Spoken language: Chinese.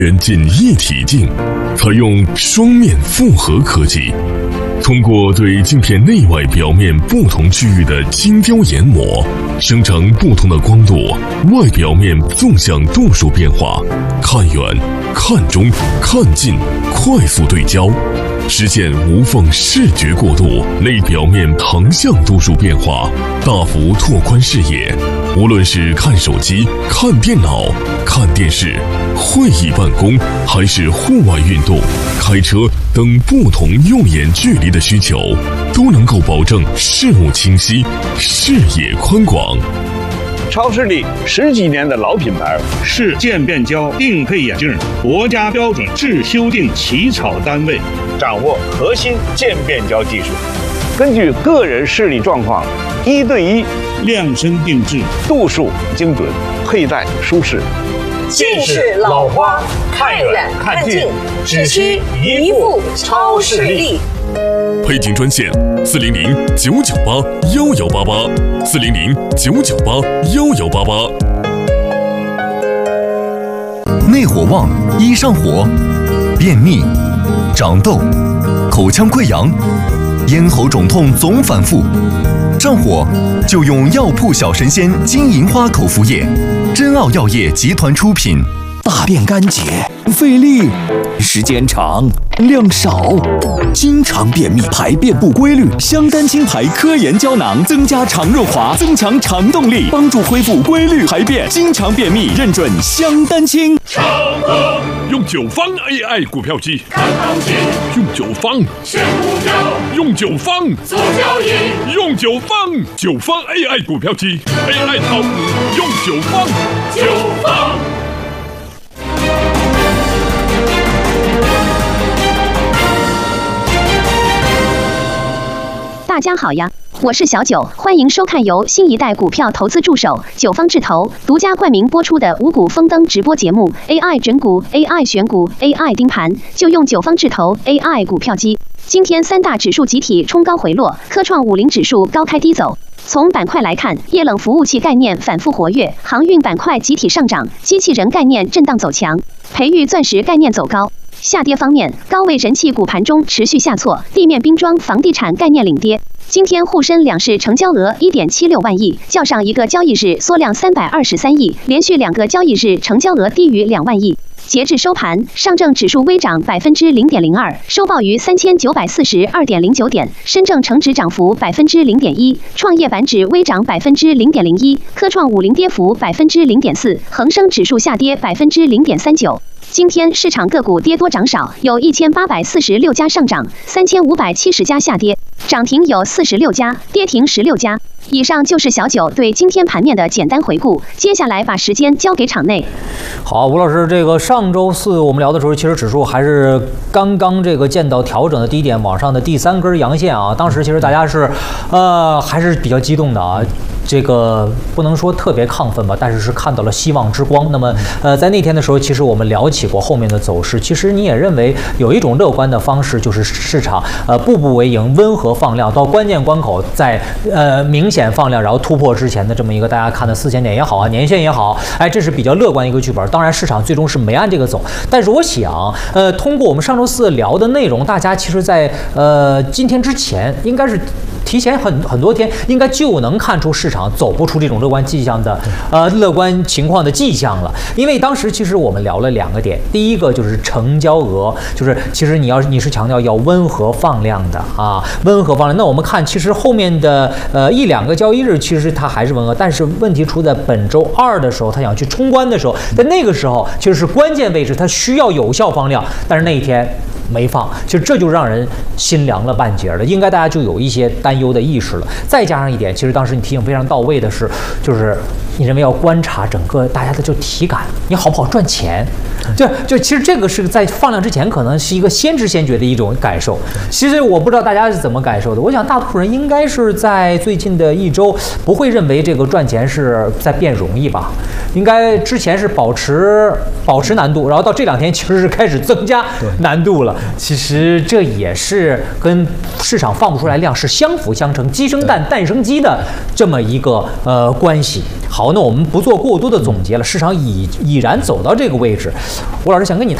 元件一体镜采用双面复合科技，通过对镜片内外表面不同区域的精雕研磨，生成不同的光度、外表面纵向度数变化，看远、看中、看近，快速对焦，实现无缝视觉过渡，内表面横向度数变化，大幅拓宽视野。无论是看手机、看电脑、看电视、会议办公，还是户外运动、开车等不同用眼距离的需求，都能够保证视物清晰、视野宽广。 超视力10几年的老品牌， 是渐变焦定配眼镜国家标准制修订起草单位， 掌握核心渐变焦技术，根据个人视力状况1对1 量身定制， 度数精准，佩戴舒适。 近视老花，看远看近，只需一副超视力。 配镜专线400-998-1188，400-998-1188。 内火旺，易上火，便秘、长痘、口腔溃疡、咽喉肿痛总反复，上火就用药铺小神仙金银花口服液，真奥药业集团出品。 大便干结，费力，时间长，量少，经常便秘，排便不规律。香丹清排科研胶囊增加肠润滑，增强肠动力，帮助恢复规律排便。经常便秘认准香丹清。 用九方 AI 股票机看行情， 用九方选股票， 用九方做交易， 用九方AI 股票机 AI 炒股用九方。 大家好呀，我是小九，欢迎收看由新一代股票投资助手九方智投独家冠名播出的五股丰登直播节目 AI 整股、AI 选股、AI 盯盘，就用九方智投 AI 股票机。今天三大指数集体冲高回落，科创50指数高开低走。从板块来看，液冷服务器概念反复活跃，航运板块集体上涨，机器人概念震荡走强，培育钻石概念走高。下跌方面，高位人气股盘中持续下挫，地面冰装、房地产概念领跌。今天沪深两市成交额 1.76 万亿，较上一个交易日缩量323亿，连续2个交易日成交额低于2万亿。截至收盘，上证指数微涨 0.02%， 收报于3942.09点；深证成指涨幅 0.1%， 创业板指微涨 0.01%， 科创50跌幅 0.4%， 恒生指数下跌 0.39%。今天市场个股跌多涨少，有1846家上涨，3570家下跌，涨停有46家，跌停16家。以上就是小九对今天盘面的简单回顾，接下来把时间交给场内。 好，吴老师，这个上周四我们聊的时候，其实指数还是刚刚这个见到调整的低点往上的第3根阳线啊，当时其实大家是还是比较激动的啊。这个不能说特别亢奋吧，但是是看到了希望之光。那么在那天的时候，其实我们聊起过后面的走势。其实你也认为有一种乐观的方式，就是市场步步为营，温和放量，到关键关口在明显放量，然后突破之前的这么一个大家看的4000点也好啊，年线也好，哎，这是比较乐观的一个剧本。当然市场最终是没按这个走，但是我想通过我们上周四聊的内容，大家其实在今天之前应该是提前很多天，应该就能看出市场走不出这种乐观迹象的乐观情况的迹象了。因为当时其实我们聊了2个点，第一个就是成交额，就是其实你是强调要温和放量的啊，温和放量。那我们看其实后面的1-2个交易日，其实它还是温和，但是问题出在本周2的时候，它想去冲关的时候，在那个时候其实是关键位置，它需要有效放量，但是那一天没放，其实这就让人心凉了半截了，应该大家就有一些担忧的意识了。再加上一点，其实当时你提醒非常到位的是，就是你认为要观察整个大家的就体感，你好不好赚钱？就其实这个是在放量之前可能是一个先知先觉的一种感受。其实我不知道大家是怎么感受的，我想大多数人应该是在最近的1周不会认为这个赚钱是在变容易吧？应该之前是保持难度，然后到这2天其实是开始增加难度了。其实这也是跟市场放不出来量是相辅相成，鸡生蛋，蛋生鸡的这么一个关系。 好，那我们不做过多的总结了，市场已然走到这个位置。吴老师想跟你